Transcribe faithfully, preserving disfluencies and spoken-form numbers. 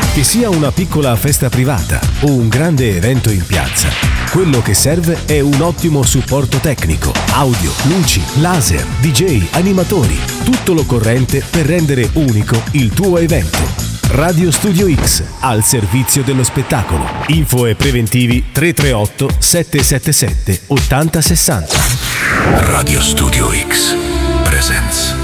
Che sia una piccola festa privata o un grande evento in piazza, quello che serve è un ottimo supporto tecnico, audio, luci, laser, D J, animatori, tutto l'occorrente per rendere unico il tuo evento. Radio Studio X, al servizio dello spettacolo. Info e preventivi tre tre otto sette sette sette otto zero sei zero. Radio Studio X presents